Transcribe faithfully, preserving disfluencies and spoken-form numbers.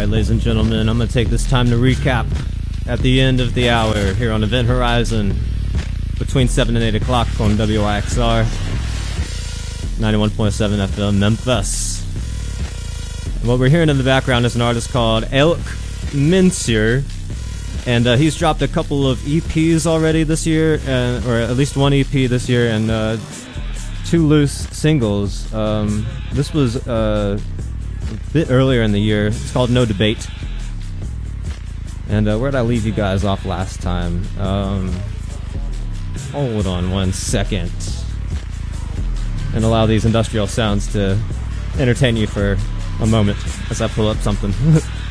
Alright, ladies and gentlemen, I'm going to take this time to recap at the end of the hour here on Event Horizon between seven and eight o'clock on W Y X R ninety-one point seven F M Memphis. And what we're hearing in the background is an artist called Elk Minsir, and uh, he's dropped a couple of E Ps already this year, uh, or at least one E P this year, and uh, two loose singles. Um, this was uh, a bit earlier in the year. It's called No Debate. And uh, where did I leave you guys off last time? Um, hold on one second. And allow these industrial sounds to entertain you for a moment as I pull up something.